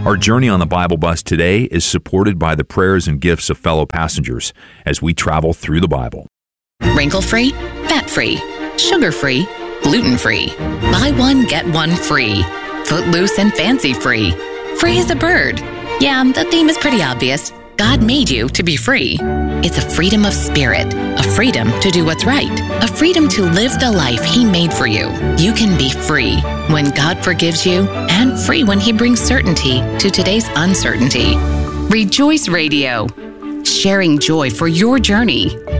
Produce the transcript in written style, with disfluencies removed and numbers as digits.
Our journey on the Bible Bus today is supported by the prayers and gifts of fellow passengers as we travel through the Bible. Wrinkle-free, fat-free, sugar-free, gluten-free. Buy one, get one free. Footloose and fancy-free. Free as a bird. Yeah, the theme is pretty obvious. God made you to be free. It's a freedom of spirit, a freedom to do what's right, a freedom to live the life He made for you. You can be free when God forgives you and free when He brings certainty to today's uncertainty. Rejoice Radio, sharing joy for your journey.